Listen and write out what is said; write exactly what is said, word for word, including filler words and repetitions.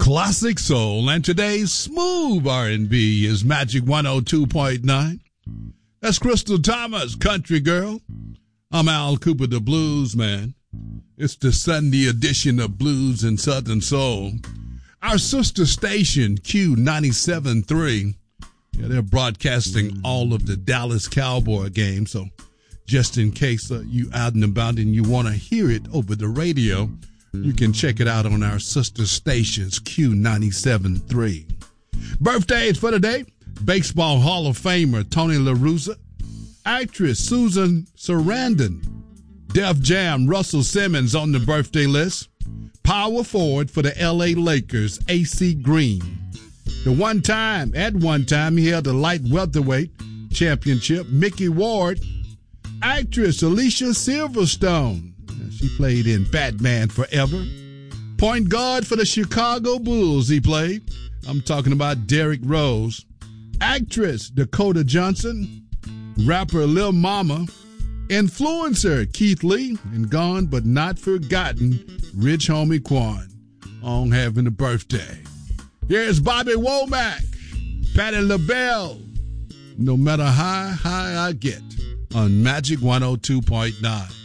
classic soul, and today's smooth R and B is Magic one oh two point nine. That's Crystal Thomas, Country Girl. I'm Al Cooper, the Blues Man. It's the Sunday edition of Blues and Southern Soul. Our sister station, Q ninety-seven point three, yeah, they're broadcasting all of the Dallas Cowboy games, so just in case uh, you out and about and you want to hear it over the radio, you can check it out on our sister stations, Q ninety-seven point three. Birthdays for today: Baseball Hall of Famer Tony La Russa, actress Susan Sarandon, Def Jam Russell Simmons on the birthday list, power forward for the L A Lakers A C Green. The one time, at one time, he held the light welterweight championship, Mickey Ward, actress Alicia Silverstone. She played in Batman Forever. Point guard for the Chicago Bulls he played. I'm talking about Derrick Rose. Actress Dakota Johnson. Rapper Lil Mama. Influencer Keith Lee. And gone but not forgotten, Rich Homie Quan on having a birthday. Here's Bobby Womack, Patti LaBelle. No matter how high I get on Magic one oh two point nine.